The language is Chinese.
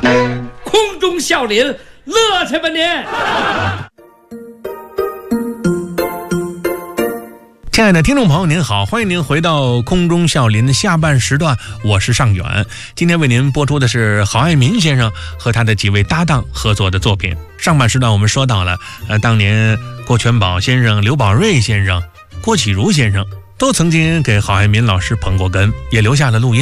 空中笑林，乐去吧您！ 亲爱的听众朋友您好，欢迎您回到空中笑林的下半时段，我是尚远。今天为您播出的是郝爱民先生和他的几位搭档合作的作品。上半时段我们说到了当年郭全宝先生、刘宝瑞先生、郭启儒先生都曾经给郝爱民老师捧过哏，也留下了录音。